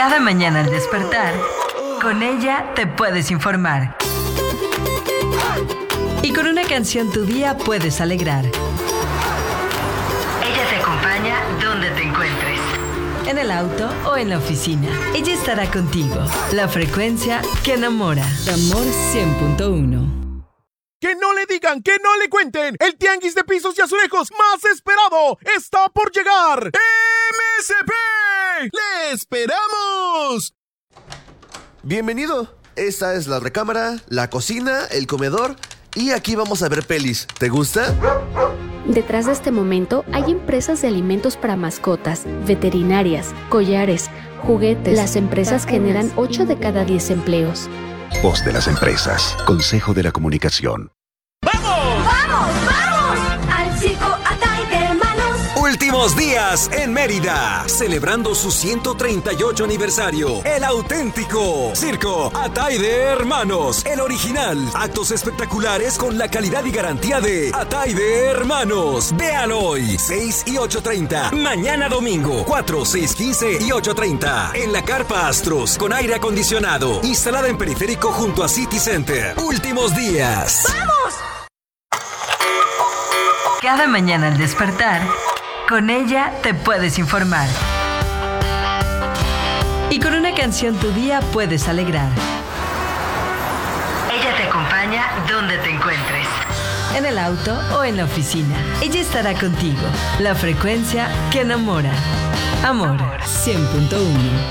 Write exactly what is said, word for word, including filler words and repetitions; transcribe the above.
Cada mañana al despertar, con ella te puedes informar. Y con una canción tu día puedes alegrar. Ella te acompaña donde te encuentres. En el auto o en la oficina. Ella estará contigo. La frecuencia que enamora. Amor cien punto uno. Que no le digan, que no le cuenten. El tianguis de pisos y azulejos más esperado está por llegar. ¡M S P! ¡Le esperamos! Bienvenido. Esta es la recámara, la cocina, el comedor y aquí vamos a ver pelis. ¿Te gusta? Detrás de este momento hay empresas de alimentos para mascotas, veterinarias, collares, juguetes. Las empresas generan ocho de cada diez empleos. Voz de las empresas. Consejo de la Comunicación. ¡Vamos! ¡Vamos! ¡Vamos! Al circo Atay de Hermanos. Últimos días en Mérida, celebrando su ciento treinta y ocho aniversario. El auténtico Circo Atay de Hermanos, el original. Actos espectaculares con la calidad y garantía de Atay de Hermanos. Véalo hoy, seis y ocho treinta. Mañana domingo, cuatro, seis, quince y ocho treinta. En la Carpa Astros, con aire acondicionado. Instalada en periférico junto a City Center. Últimos días. ¡Vamos! Cada mañana al despertar, con ella te puedes informar. Y con una canción tu día puedes alegrar. Ella te acompaña donde te encuentres. En el auto o en la oficina. Ella estará contigo. La frecuencia que enamora. Amor cien punto uno.